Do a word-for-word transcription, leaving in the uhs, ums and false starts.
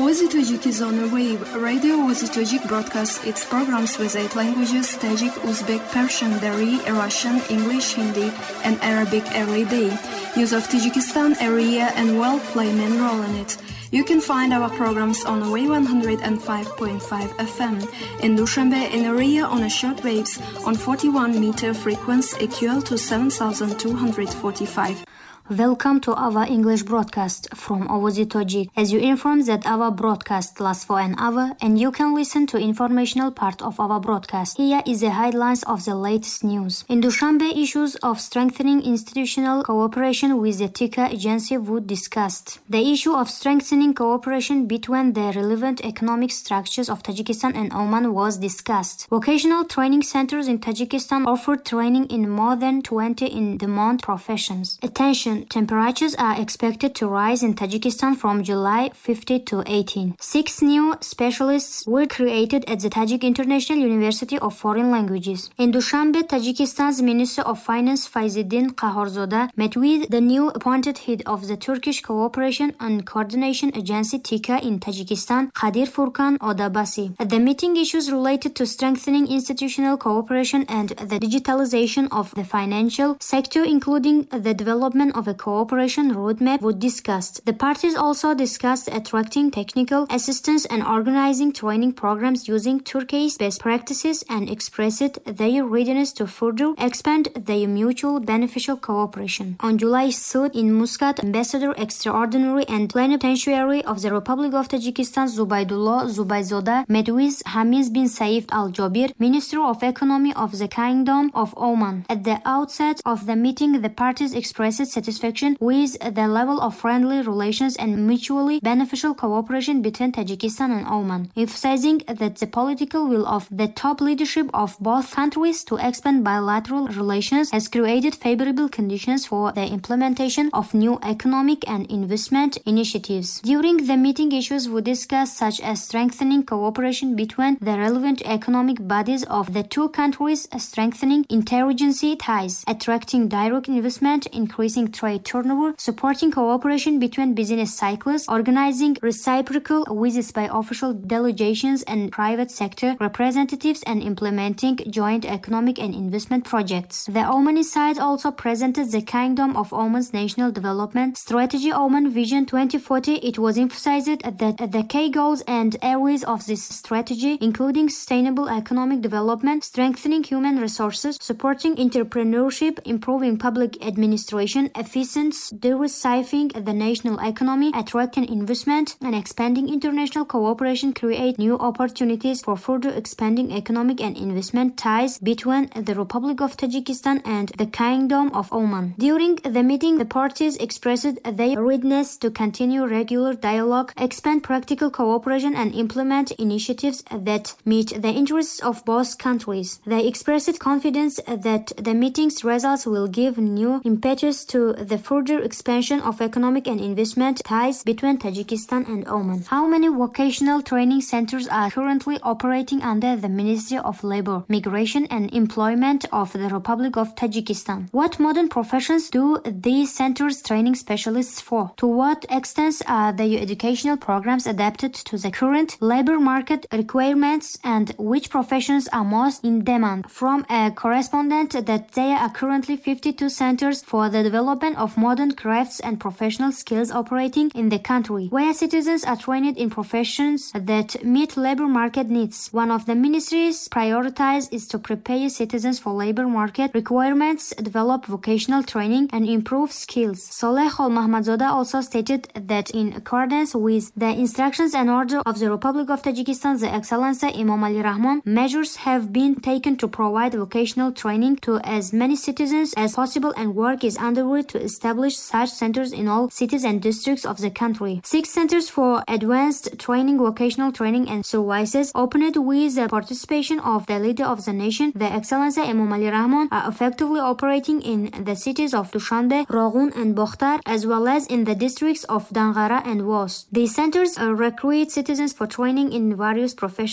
Oazi Tajik is on the web. Radio Oazi Tajik broadcasts its programs with eight languages: Tajik, Uzbek, Persian, Dari, Russian, English, Hindi, and Arabic every day. News of Tajikistan area and world play main role in it. You can find our programs on Wave one oh five point five F M in Dushanbe in area on a short waves on forty-one meter frequency equal to seven thousand two hundred forty-five. Welcome to our English broadcast from Oazi Tajik. As you informed that our broadcast lasts for an hour and you can listen to informational part of our broadcast. Here is the headlines of the latest news. In Dushanbe, issues of strengthening institutional cooperation with the TICA agency were discussed. The issue of strengthening cooperation between the relevant economic structures of Tajikistan and Oman was discussed. Vocational training centers in Tajikistan offer training in more than twenty in-demand professions. Attention! Temperatures are expected to rise in Tajikistan from July fifteenth to eighteenth. Six new specialists were created at the Tajik International University of Foreign Languages. In Dushanbe, Tajikistan's Minister of Finance Faizuddin Qahorzoda met with the new appointed head of the Turkish Cooperation and Coordination Agency TICA in Tajikistan, Qadir Furkan Odabasi. At the meeting, issues related to strengthening institutional cooperation and the digitalization of the financial sector, including the development of a cooperation roadmap, were discussed. The parties also discussed attracting technical assistance and organizing training programs using Turkey's best practices and expressed their readiness to further expand their mutual beneficial cooperation. On July third in Muscat, Ambassador Extraordinary and Plenipotentiary of the Republic of Tajikistan Zubaydullah Zubayzoda met with Hamiz bin Saif Al Jabir, Minister of Economy of the Kingdom of Oman. At the outset of the meeting, the parties expressed satisfaction with the level of friendly relations and mutually beneficial cooperation between Tajikistan and Oman, emphasizing that the political will of the top leadership of both countries to expand bilateral relations has created favorable conditions for the implementation of new economic and investment initiatives. During the meeting, issues were discussed such as strengthening cooperation between the relevant economic bodies of the two countries, strengthening interagency ties, attracting direct investment, increasing trade turnover, supporting cooperation between business cycles, organizing reciprocal visits by official delegations and private sector representatives, and implementing joint economic and investment projects. The Omani side also presented the Kingdom of Oman's National Development Strategy Oman Vision twenty forty. It was emphasized that the key goals and areas of this strategy, including sustainable economic development, strengthening human resources, supporting entrepreneurship, improving public administration, efficiency, diversifying the national economy, attracting investment, and expanding international cooperation, create new opportunities for further expanding economic and investment ties between the Republic of Tajikistan and the Kingdom of Oman. During the meeting, the parties expressed their readiness to continue regular dialogue, expand practical cooperation, and implement initiatives that meet the interests of both countries. They expressed confidence that the meeting's results will give new impetus to the further expansion of economic and investment ties between Tajikistan and Oman. How many vocational training centers are currently operating under the Ministry of Labor, Migration and Employment of the Republic of Tajikistan? What modern professions do these centers training specialists for? To what extent are their educational programs adapted to the current labor market requirements, and which professions are most in demand? From a correspondent that there are currently fifty-two centers for the development of modern crafts and professional skills operating in the country, where citizens are trained in professions that meet labor market needs. One of the ministry's priorities is to prepare citizens for labor market requirements, develop vocational training, and improve skills. Soleh Al Mahmadzoda also stated that in accordance with the instructions and order of the Republic of Tajikistan, the Excellency Imam Ali Rahman, measures have been taken to provide vocational training to as many citizens as possible, and work is underway to establish such centers in all cities and districts of the country. Six centers for advanced training, vocational training and services opened with the participation of the leader of the nation, the Excellency Imam Ali Rahman, are effectively operating in the cities of Dushanbe, Rogun and Bokhtar, as well as in the districts of Dangara and Wos. These centers uh, recruit citizens for training in various professions